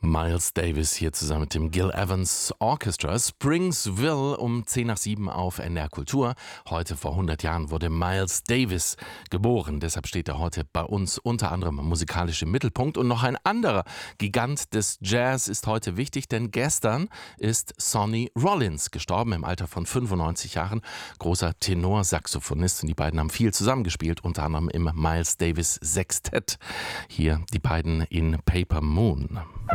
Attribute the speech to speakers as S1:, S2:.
S1: Miles Davis hier zusammen mit dem Gil Evans Orchestra. Springsville um 10 nach 7 auf NDR Kultur. Heute vor 100 Jahren wurde Miles Davis geboren. Deshalb steht er heute bei uns unter anderem musikalisch im Mittelpunkt. Und noch ein anderer Gigant des Jazz ist heute wichtig, denn gestern ist Sonny Rollins gestorben im Alter von 95 Jahren. Großer Tenorsaxophonist. Und die beiden haben viel zusammengespielt, unter anderem im Miles Davis Sextett. Hier die beiden in Paper Moon.